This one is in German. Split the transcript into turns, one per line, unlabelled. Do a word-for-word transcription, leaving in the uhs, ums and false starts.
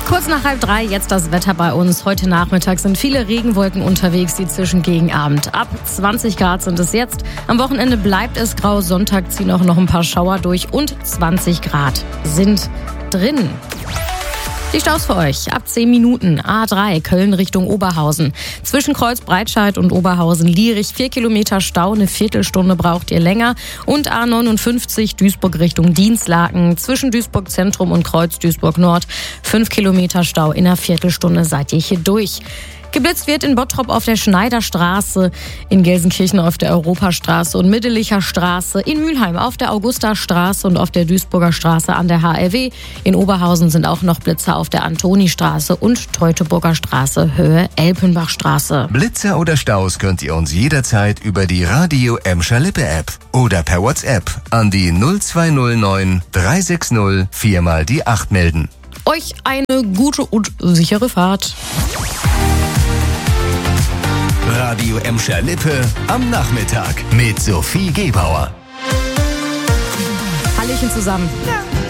Kurz nach halb drei, jetzt das Wetter bei uns. Heute Nachmittag sind viele Regenwolken unterwegs, die zwischen gegen Abend. Ab zwanzig Grad sind es jetzt. Am Wochenende bleibt es grau. Sonntag ziehen auch noch ein paar Schauer durch und zwanzig Grad sind drin. Die Staus für euch. Ab zehn Minuten. A drei, Köln Richtung Oberhausen. Zwischen Kreuz Breitscheid und Oberhausen-Lierich. Vier Kilometer Stau, eine Viertelstunde braucht ihr länger. Und A neunundfünfzig, Duisburg Richtung Dienstlaken. Zwischen Duisburg Zentrum und Kreuz Duisburg Nord. Fünf Kilometer Stau, in einer Viertelstunde seid ihr hier durch. Geblitzt wird in Bottrop auf der Schneiderstraße, in Gelsenkirchen auf der Europastraße und Middelicher Straße, in Mülheim auf der Augustastraße und auf der Duisburger Straße an der H R W. In Oberhausen sind auch noch Blitzer auf der Antonistraße und Teutoburger Straße, Höhe Elpenbachstraße.
Blitzer oder Staus könnt ihr uns jederzeit über die Radio Emscher Lippe App oder per WhatsApp an die null zwei null neun drei sechs null vier mal die acht melden.
Euch eine gute und sichere Fahrt.
Radio Emscher Lippe am Nachmittag mit Sophie Gebauer.
Hallöchen zusammen.
Ja.